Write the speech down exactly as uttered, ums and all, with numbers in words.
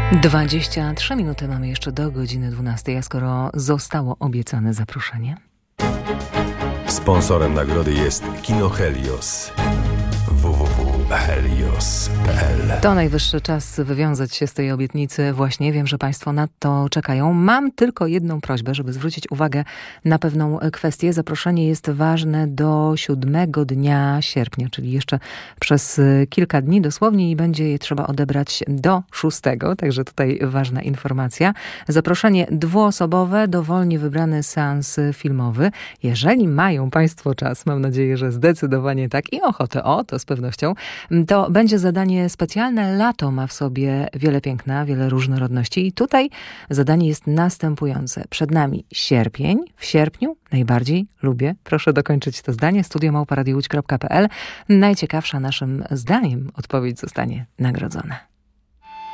dwadzieścia trzy minuty mamy jeszcze do godziny dwunastej, a skoro zostało obiecane zaproszenie. Sponsorem nagrody jest Kino Helios. w w w kropka helios kropka p l. To najwyższy czas wywiązać się z tej obietnicy. Właśnie wiem, że Państwo na to czekają. Mam tylko jedną prośbę, żeby zwrócić uwagę na pewną kwestię. Zaproszenie jest ważne do siódmego dnia sierpnia, czyli jeszcze przez kilka dni dosłownie i będzie je trzeba odebrać do szóstego. Także tutaj ważna informacja. Zaproszenie dwuosobowe, dowolnie wybrany seans filmowy. Jeżeli mają Państwo czas, mam nadzieję, że zdecydowanie tak i ochotę, o to z pewnością, to będzie zadanie specjalne. Lato ma w sobie wiele piękna, wiele różnorodności i tutaj zadanie jest następujące. Przed nami sierpień. W sierpniu najbardziej lubię. Proszę dokończyć to zdanie. studio małpa radio łódź kropka p l. Najciekawsza naszym zdaniem odpowiedź zostanie nagrodzona.